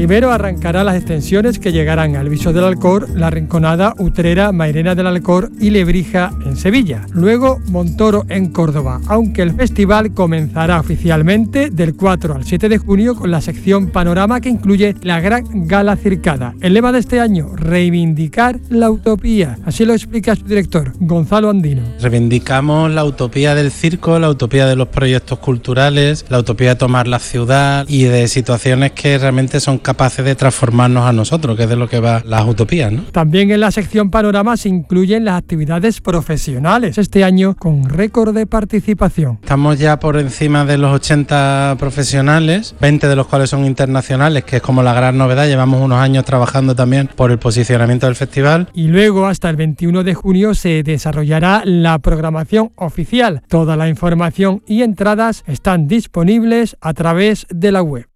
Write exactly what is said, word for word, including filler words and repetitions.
Primero arrancará las extensiones que llegarán al Viso del Alcor, La Rinconada, Utrera, Mairena del Alcor y Lebrija en Sevilla. Luego Montoro en Córdoba, aunque el festival comenzará oficialmente del cuatro al siete de junio con la sección Panorama que incluye la gran gala circada. El lema de este año, reivindicar la utopía. Así lo explica su director, Gonzalo Andino. Reivindicamos la utopía del circo, la utopía de los proyectos culturales, la utopía de tomar la ciudad y de situaciones que realmente son capaces de transformarnos a nosotros, que es de lo que va las utopías, ¿no? También en la sección Panorama se incluyen las actividades profesionales, este año con récord de participación. Estamos ya por encima de los ochenta profesionales, veinte de los cuales son internacionales, que es como la gran novedad. Llevamos unos años trabajando también por el posicionamiento del festival. Y luego hasta el veintiuno de junio se desarrollará la programación oficial. Toda la información y entradas están disponibles a través de la web.